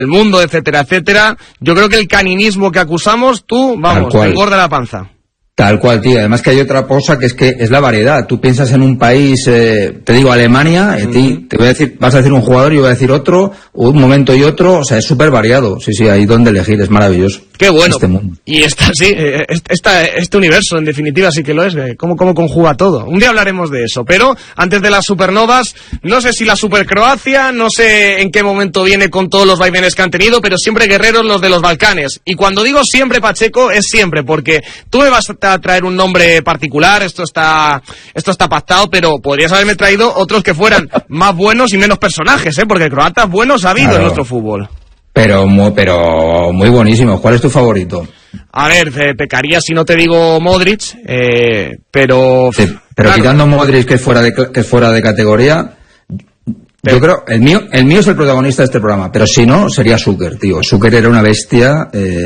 el mundo, etcétera, etcétera. Yo creo que el caninismo que acusamos, tú, vamos, te engorda la panza. Tal cual, tío. Además que hay otra cosa que es la variedad. Tú piensas en un país, te digo Alemania, te voy a decir, vas a decir un jugador y yo voy a decir otro, un momento y otro, o sea, es súper variado. Sí, hay donde elegir, es maravilloso. Qué bueno. Este mundo. Y este universo, en definitiva, sí que lo es. ¿Cómo conjuga todo? Un día hablaremos de eso. Pero antes de las supernovas, no sé si la Super Croacia, no sé en qué momento viene con todos los vaivenes que han tenido, pero siempre guerreros los de los Balcanes. Y cuando digo siempre, Pacheco, es siempre, porque tú me vas a traer un nombre particular, esto está pactado, pero podrías haberme traído otros que fueran más buenos y menos personajes, porque croatas buenos ha habido en nuestro fútbol. Pero muy buenísimo. ¿Cuál es tu favorito? A ver, pecaría si no te digo Modric, pero... Sí, pero claro, quitando Modric, que es fuera de categoría, yo creo, el mío es el protagonista de este programa, pero si no, sería Šuker, tío. Šuker era una bestia,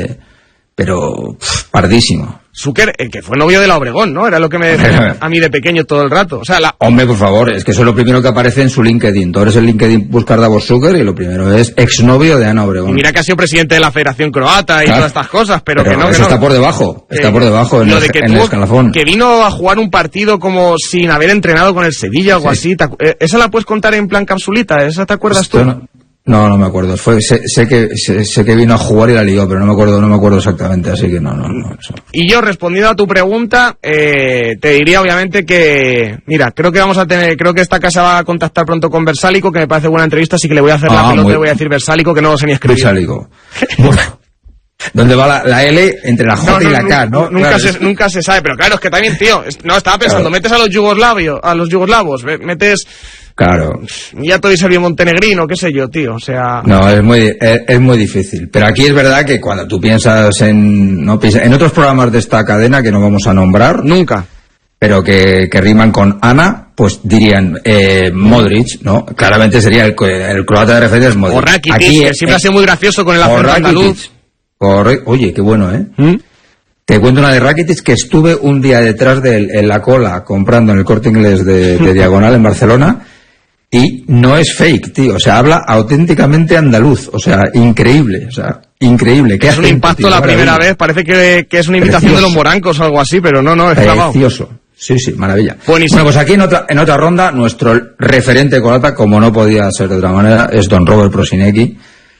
pero pardísimo. Šuker, el que fue novio de la Obregón, ¿no? Era lo que me decía a mí de pequeño todo el rato. O sea, Hombre, por favor, es que eso es lo primero que aparece en su LinkedIn. Tú eres el LinkedIn, buscar Davor Šuker y lo primero es exnovio de Ana Obregón. Y mira que ha sido presidente de la Federación Croata y todas estas cosas, pero que no. Eso está por debajo, en el escalafón. Que vino a jugar un partido como sin haber entrenado con el Sevilla o algo así. ¿Esa la puedes contar en plan capsulita? ¿Esa te acuerdas tú? No me acuerdo. Sé que vino a jugar y la lió, pero no me acuerdo exactamente, así que no. Eso. Y yo, respondiendo a tu pregunta, te diría obviamente que, mira, creo que esta casa va a contactar pronto con Versálico, que me parece buena entrevista, así que le voy a hacer la pelota y le voy a decir Versálico, que no lo sé ni escribir. Versálico. Bueno, ¿dónde va la L entre la J y la K, no? Nunca se sabe, pero claro, es que también, tío, estaba pensando, metes a los yugoslavos, metes... Claro. Ya todo Serbio montenegrino, qué sé yo, tío, o sea... No, es muy difícil. Pero aquí es verdad que cuando tú piensas en otros programas de esta cadena que no vamos a nombrar... Nunca. Pero que riman con Ana, pues dirían Modric, ¿no? Claramente sería el croata de referencia es Modric. O Rakitic, que siempre ha sido muy gracioso con el acento andaluz. Oye, qué bueno, ¿eh? Te cuento una de Rakitic, que estuve un día detrás de él en la cola comprando en el Corte Inglés de Diagonal en Barcelona. Y no es fake, tío, o sea, habla auténticamente andaluz, o sea, increíble. ¿Qué es un impacto, tío, la primera vez, parece que es una imitación de los morancos o algo así, pero no, es clavado. Precioso, sí, maravilla. Buenísimo. Bueno, pues aquí en otra ronda, nuestro referente croata, como no podía ser de otra manera, es don Robert Prosinecki,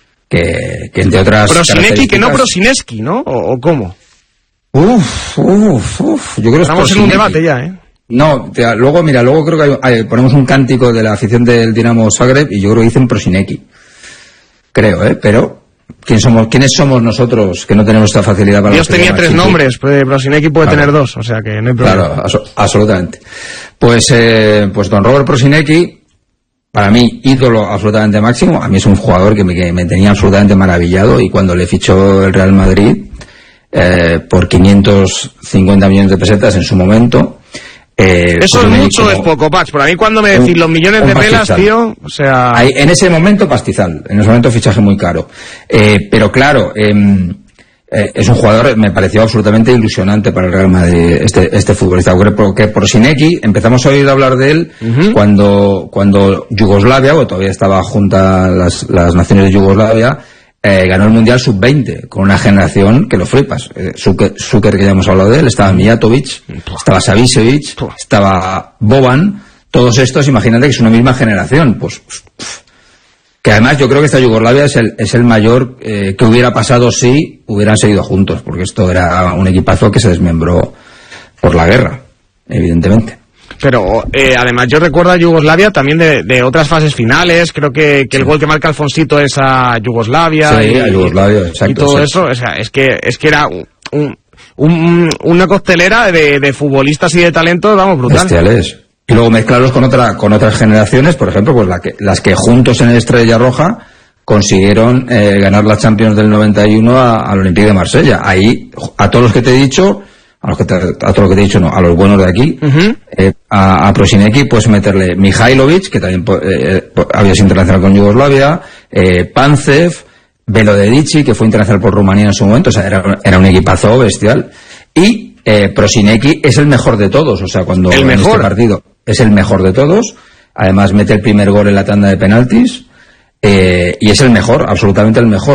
que entre otras Prosinecki, que no Prosineski, ¿no? ¿O cómo? Uf, yo creo que estamos en un debate ya, ¿eh? No, luego creo que ponemos un cántico de la afición del Dinamo Zagreb y yo creo que dicen Prosinecki. Creo, pero ¿quiénes somos nosotros que no tenemos esta facilidad para... Dios tenía 3 nombres, Prosinecki puede tener 2, o sea que no hay problema. Claro, absolutamente. Pues don Robert Prosinecki, para mí, ídolo absolutamente máximo. A mí es un jugador que me tenía absolutamente maravillado, y cuando le fichó el Real Madrid por 550 millones de pesetas en su momento... eso es mucho o es poco, Pax. Por mí cuando me decís los millones de pelas, tío, o sea... En ese momento pastizal, en ese momento fichaje muy caro. Pero claro, es un jugador, me pareció absolutamente ilusionante para el Real Madrid, este futbolista. Porque Prosinecki, empezamos a oír hablar de él cuando Yugoslavia, o todavía estaba junta las naciones de Yugoslavia, ganó el Mundial Sub-20 con una generación que lo flipas. Šuker, que ya hemos hablado de él, estaba Mijatovic, estaba Savicevic, estaba Boban. Todos estos, imagínate que es una misma generación. Pues que además yo creo que esta Yugoslavia es el mayor que hubiera pasado si hubieran seguido juntos, porque esto era un equipazo que se desmembró por la guerra, evidentemente. Pero además yo recuerdo a Yugoslavia también de otras fases finales. Creo que el gol que marca Alfonsito es a Yugoslavia. Sí, a Yugoslavia, exacto. Y todo eso, o sea, es que era una costelera de futbolistas y de talento, vamos, brutal. Bestiales. Y luego mezclarlos con otras generaciones, por ejemplo, pues las que juntos en el Estrella Roja consiguieron ganar la Champions del 91 al Olympique de Marsella. Ahí, a todos los que te he dicho... a los buenos de aquí, a Prosinecki puedes meterle Mihailovic, que también había sido internacional con Yugoslavia, Pancev, Velodedici, que fue internacional por Rumanía en su momento, o sea, era un equipazo bestial. Y Prosinecki es el mejor de todos, o sea, cuando en este partido es el mejor de todos. Además mete el primer gol en la tanda de penaltis. y es el mejor, absolutamente el mejor.